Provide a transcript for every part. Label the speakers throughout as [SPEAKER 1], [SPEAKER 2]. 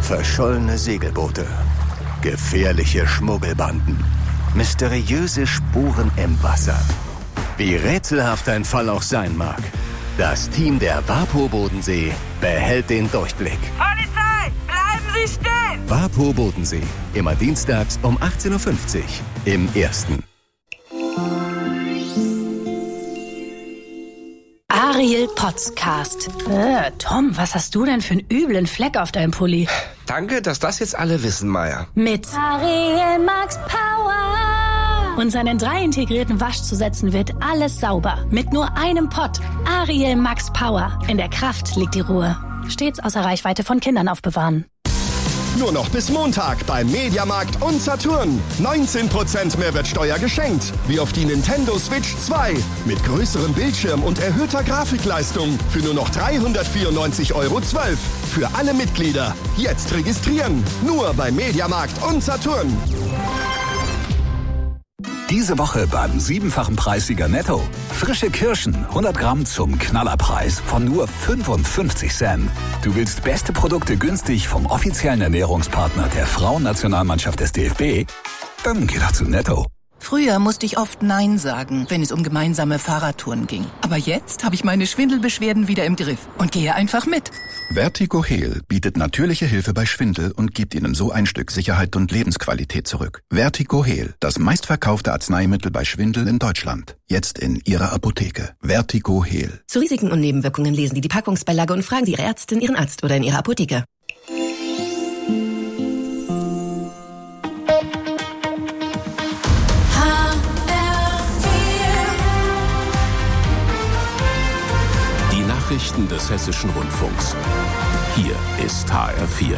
[SPEAKER 1] Verschollene Segelboote, gefährliche Schmuggelbanden, mysteriöse Spuren im Wasser. Wie rätselhaft ein Fall auch sein mag, das Team der WaPo Bodensee behält den Durchblick.
[SPEAKER 2] Polizei, bleiben Sie stehen!
[SPEAKER 1] WaPo Bodensee, immer dienstags um 18.50 Uhr im Ersten.
[SPEAKER 3] Ariel Podcast. Tom, was hast du denn für einen üblen Fleck auf deinem Pulli?
[SPEAKER 4] Danke, dass das jetzt alle wissen, Maya.
[SPEAKER 3] Mit
[SPEAKER 5] Ariel Max Power.
[SPEAKER 3] Und seinen 3 integrierten Waschzusätzen wird alles sauber. Mit nur einem Pott. Ariel Max Power. In der Kraft liegt die Ruhe. Stets außer Reichweite von Kindern aufbewahren.
[SPEAKER 6] Nur noch bis Montag beim Mediamarkt und Saturn. 19% Mehrwertsteuer geschenkt. Wie auf die Nintendo Switch 2. Mit größerem Bildschirm und erhöhter Grafikleistung. Für nur noch 394,12 € Für alle Mitglieder. Jetzt registrieren. Nur beim Mediamarkt und Saturn.
[SPEAKER 7] Diese Woche beim 7-fachen Preissieger Netto. Frische Kirschen, 100 Gramm zum Knallerpreis von nur 55 Cent. Du willst beste Produkte günstig vom offiziellen Ernährungspartner der Frauennationalmannschaft des DFB? Dann geh doch zu Netto.
[SPEAKER 8] Früher musste ich oft Nein sagen, wenn es um gemeinsame Fahrradtouren ging. Aber jetzt habe ich meine Schwindelbeschwerden wieder im Griff und gehe einfach mit.
[SPEAKER 9] Vertigo Heal bietet natürliche Hilfe bei Schwindel und gibt Ihnen so ein Stück Sicherheit und Lebensqualität zurück. Vertigo Heal, das meistverkaufte Arzneimittel bei Schwindel in Deutschland. Jetzt in Ihrer Apotheke. Vertigo Heal.
[SPEAKER 10] Zu Risiken und Nebenwirkungen lesen Sie die Packungsbeilage und fragen Sie Ihre Ärztin, Ihren Arzt oder in Ihrer Apotheke.
[SPEAKER 11] Nachrichten des Hessischen Rundfunks. Hier ist HR4.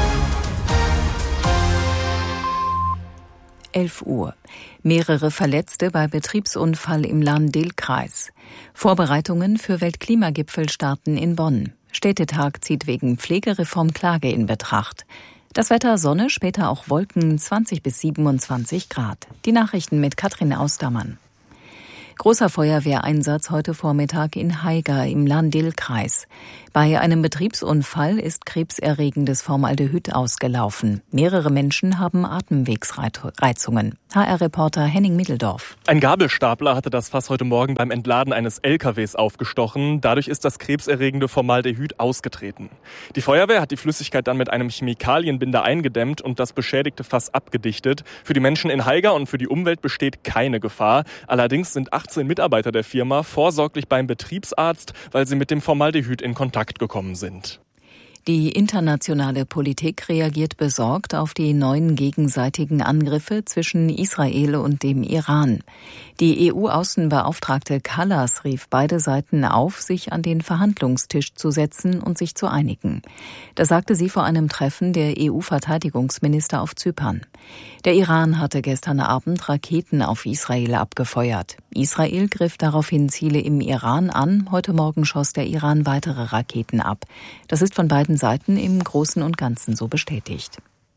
[SPEAKER 12] 11 Uhr. Mehrere Verletzte bei Betriebsunfall im Lahn-Dill-Kreis. Vorbereitungen für Weltklimagipfel starten in Bonn. Städtetag zieht wegen Pflegereform Klage in Betracht. Das Wetter Sonne, später auch Wolken, 20 bis 27 Grad. Die Nachrichten mit Katrin Austermann. Großer Feuerwehreinsatz heute Vormittag in Haiger im Lahn-Dill-Kreis. Bei einem Betriebsunfall ist krebserregendes Formaldehyd ausgelaufen. Mehrere Menschen haben Atemwegsreizungen. HR-Reporter Henning Middeldorf.
[SPEAKER 13] Ein Gabelstapler hatte das Fass heute Morgen beim Entladen eines LKWs aufgestochen. Dadurch ist das krebserregende Formaldehyd ausgetreten. Die Feuerwehr hat die Flüssigkeit dann mit einem Chemikalienbinder eingedämmt und das beschädigte Fass abgedichtet. Für die Menschen in Haiger und für die Umwelt besteht keine Gefahr. Allerdings sind 18 Mitarbeiter der Firma vorsorglich beim Betriebsarzt, weil sie mit dem Formaldehyd in Kontakt gekommen sind.
[SPEAKER 12] Die internationale Politik reagiert besorgt auf die neuen gegenseitigen Angriffe zwischen Israel und dem Iran. Die EU-Außenbeauftragte Kallas rief beide Seiten auf, sich an den Verhandlungstisch zu setzen und sich zu einigen. Das sagte sie vor einem Treffen der EU-Verteidigungsminister auf Zypern. Der Iran hatte gestern Abend Raketen auf Israel abgefeuert. Israel griff daraufhin Ziele im Iran an. Heute Morgen schoss der Iran weitere Raketen ab. Das ist von beiden Seiten im Großen und Ganzen so bestätigt.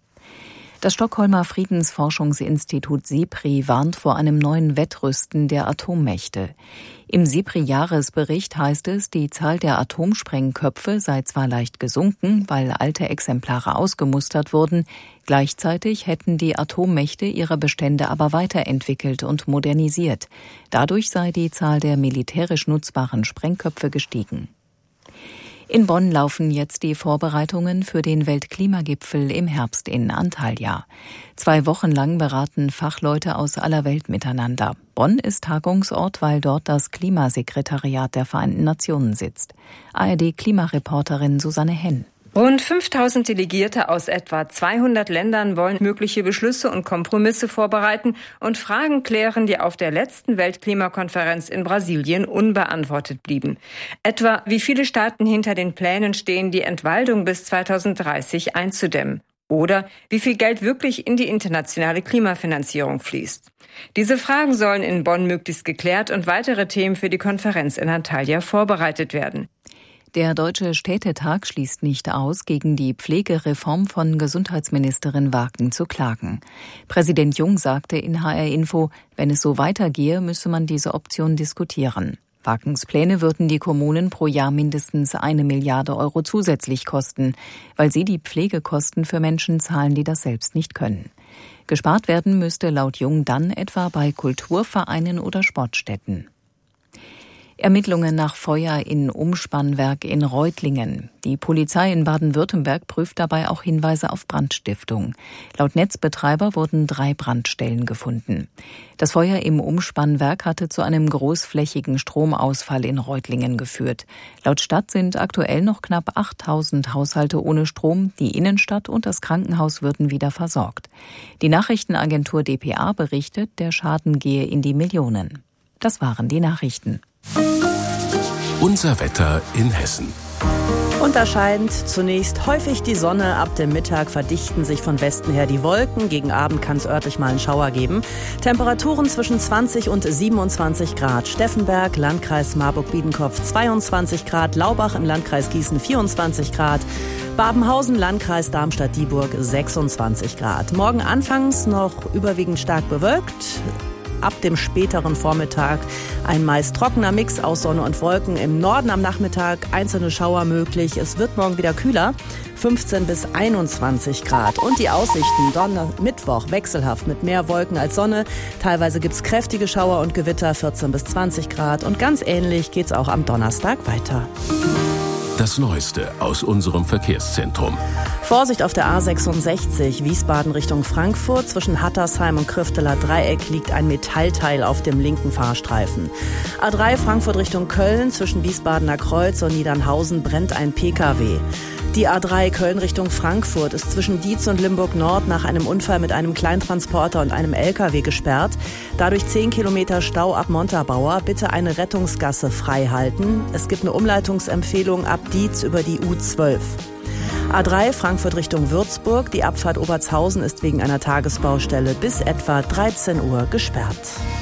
[SPEAKER 12] Das Stockholmer Friedensforschungsinstitut SIPRI warnt vor einem neuen Wettrüsten der Atommächte. Im SIPRI-Jahresbericht heißt es, die Zahl der Atomsprengköpfe sei zwar leicht gesunken, weil alte Exemplare ausgemustert wurden, gleichzeitig hätten die Atommächte ihre Bestände aber weiterentwickelt und modernisiert. Dadurch sei die Zahl der militärisch nutzbaren Sprengköpfe gestiegen. In Bonn laufen jetzt die Vorbereitungen für den Weltklimagipfel im Herbst in Antalya. 2 Wochen lang beraten Fachleute aus aller Welt miteinander. Bonn ist Tagungsort, weil dort das Klimasekretariat der Vereinten Nationen sitzt. ARD-Klimareporterin Susanne Henn.
[SPEAKER 14] Rund 5000 Delegierte aus etwa 200 Ländern wollen mögliche Beschlüsse und Kompromisse vorbereiten und Fragen klären, die auf der letzten Weltklimakonferenz in Brasilien unbeantwortet blieben. Etwa, wie viele Staaten hinter den Plänen stehen, die Entwaldung bis 2030 einzudämmen? Oder wie viel Geld wirklich in die internationale Klimafinanzierung fließt? Diese Fragen sollen in Bonn möglichst geklärt und weitere Themen für die Konferenz in Antalya vorbereitet werden.
[SPEAKER 12] Der Deutsche Städtetag schließt nicht aus, gegen die Pflegereform von Gesundheitsministerin Wagen zu klagen. Präsident Jung sagte in HR Info, wenn es so weitergehe, müsse man diese Option diskutieren. Wackens Pläne würden die Kommunen pro Jahr mindestens 1 Milliarde Euro zusätzlich kosten, weil sie die Pflegekosten für Menschen zahlen, die das selbst nicht können. Gespart werden müsste laut Jung dann etwa bei Kulturvereinen oder Sportstätten. Ermittlungen nach Feuer in Umspannwerk in Reutlingen. Die Polizei in Baden-Württemberg prüft dabei auch Hinweise auf Brandstiftung. Laut Netzbetreiber wurden 3 Brandstellen gefunden. Das Feuer im Umspannwerk hatte zu einem großflächigen Stromausfall in Reutlingen geführt. Laut Stadt sind aktuell noch knapp 8.000 Haushalte ohne Strom. Die Innenstadt und das Krankenhaus würden wieder versorgt. Die Nachrichtenagentur dpa berichtet, der Schaden gehe in die Millionen. Das waren die Nachrichten.
[SPEAKER 11] Unser Wetter in Hessen.
[SPEAKER 15] Unterscheidend zunächst häufig die Sonne. Ab dem Mittag verdichten sich von Westen her die Wolken. Gegen Abend kann es örtlich mal einen Schauer geben. Temperaturen zwischen 20 und 27 Grad. Steffenberg, Landkreis Marburg-Biedenkopf 22 Grad. Laubach im Landkreis Gießen 24 Grad. Babenhausen, Landkreis Darmstadt-Dieburg 26 Grad. Morgen anfangs noch überwiegend stark bewölkt. Ab dem späteren Vormittag ein meist trockener Mix aus Sonne und Wolken. Im Norden am Nachmittag einzelne Schauer möglich. Es wird morgen wieder kühler, 15 bis 21 Grad. Und die Aussichten, Mittwoch wechselhaft mit mehr Wolken als Sonne. Teilweise gibt's kräftige Schauer und Gewitter, 14 bis 20 Grad. Und ganz ähnlich geht's auch am Donnerstag weiter.
[SPEAKER 11] Das Neueste aus unserem Verkehrszentrum.
[SPEAKER 15] Vorsicht auf der A66, Wiesbaden Richtung Frankfurt. Zwischen Hattersheim und Krifteler Dreieck liegt ein Metallteil auf dem linken Fahrstreifen. A3 Frankfurt Richtung Köln, zwischen Wiesbadener Kreuz und Niedernhausen brennt ein Pkw. Die A3 Köln Richtung Frankfurt ist zwischen Dietz und Limburg Nord nach einem Unfall mit einem Kleintransporter und einem LKW gesperrt. Dadurch 10 Kilometer Stau ab Montabaur. Bitte eine Rettungsgasse frei halten. Es gibt eine Umleitungsempfehlung ab Dietz über die U12. A3 Frankfurt Richtung Würzburg. Die Abfahrt Obertshausen ist wegen einer Tagesbaustelle bis etwa 13 Uhr gesperrt.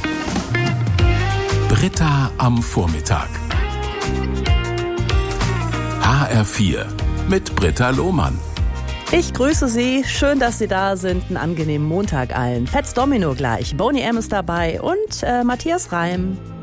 [SPEAKER 11] Britta am Vormittag. HR4 mit Britta Lohmann.
[SPEAKER 15] Ich grüße Sie. Schön, dass Sie da sind. Einen angenehmen Montag allen. Fetz Domino gleich. Boney M ist dabei und Matthias Reim.